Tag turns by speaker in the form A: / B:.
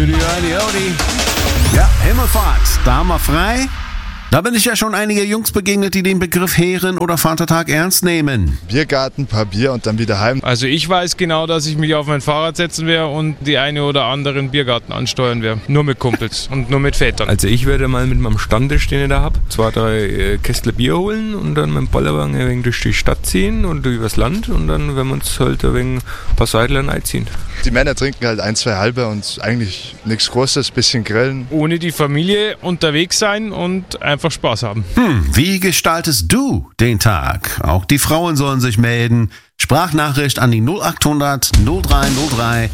A: Ja, Himmelfahrt, da haben wir frei. Da bin ich ja schon einige Jungs begegnet, die den Begriff Herren- oder Vatertag ernst nehmen.
B: Biergarten, paar Bier und dann wieder heim.
C: Also ich weiß genau, dass ich mich auf mein Fahrrad setzen werde und die eine oder anderen Biergarten ansteuern werde. Nur mit Kumpels und nur mit Vätern.
D: Also ich werde mal mit meinem Stammtisch, den ich da habe, 2, 3 Kästle Bier holen und dann mit dem Bollerwagen ein wenig durch die Stadt ziehen und übers Land und dann werden wir uns halt ein wenig ein paar Seidlern einziehen.
B: Die Männer trinken halt 1, 2 halbe und eigentlich nichts Großes, bisschen grillen.
C: Ohne die Familie unterwegs sein und einfach Spaß haben.
A: Wie gestaltest du den Tag? Auch die Frauen sollen sich melden. Sprachnachricht an die 0800 0303